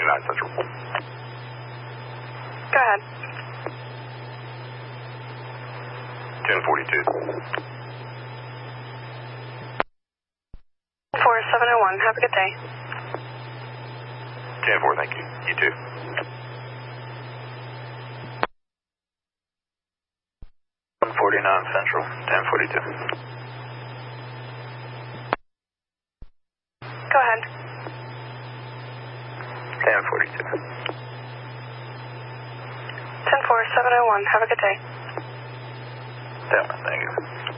1049 Central. Go ahead. 1042. 4701, have a good day. 10-4, thank you. You too. Central, 1042. Go ahead. 1042. 104701, have a good day. 10, thank you.